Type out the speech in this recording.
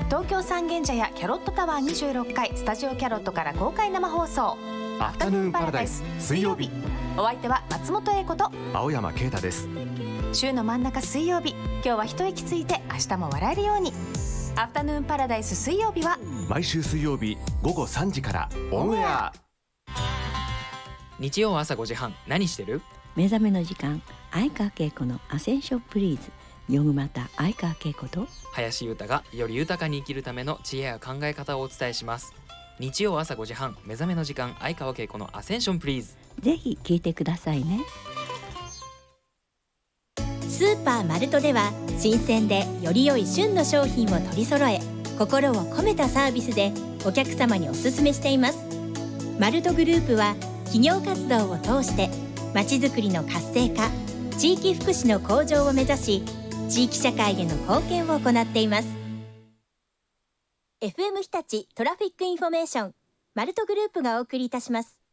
東京三軒茶屋キャロットタワー26階スタジオキャロットから公開生放送アフタヌーンパラダイス水曜日、 お相手は松本英子と青山啓太です。 週の真ん中水曜日、今日は一息ついて明日も笑えるように。アフタヌーンパラダイス水曜日は毎週水曜日午後3時からオンエア。 日曜朝5時半、何してる？ 目覚めの時間、相川恵子のアセンションプリーズ。夜また相川恵子と林優太がより豊かに生きるための知恵や考え方をお伝えします。日曜朝5時半、目覚めの時間、相川恵子のアセンションプリーズ。 ぜひ聞いてくださいね。 スーパーマルトでは新鮮でより良い旬の商品を取り揃え、心を込めたサービスでお客様にお勧めしています。マルトグループは企業活動を通してまちづくりの活性化、地域福祉の向上を目指し、地域社会への貢献を行っています。 FM 日立トラフィックインフォメーション、マルトグループがお送りいたします。